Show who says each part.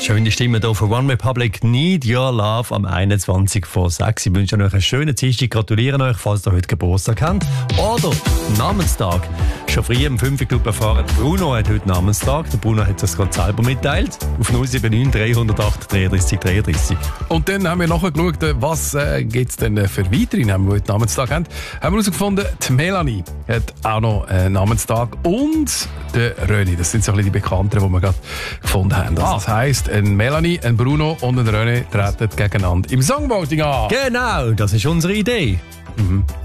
Speaker 1: Schöne Stimme hier von One Republic, Need Your Love am 21 vor 6. Ich wünsche euch einen schönen Dienstag, gratuliere euch, falls ihr heute Geburtstag habt. Oder Namenstag. Schon früh im 5 Club erfahren, Bruno hat heute Namenstag. Der Bruno hat das gerade selber mitteilt. Auf 079 308 33 33.
Speaker 2: Und dann haben wir nachher geschaut, was gibt es denn für weitere Namen, die heute Namenstag haben. Haben wir herausgefunden, die Melanie hat auch noch einen Namenstag und der René. Das sind so ein bisschen die Bekannteren, die wir gerade gefunden haben. Also das heisst, ein Melanie, ein Bruno und ein René treten gegeneinander im Songvoting an.
Speaker 1: Genau, das ist unsere Idee.
Speaker 2: Mhm.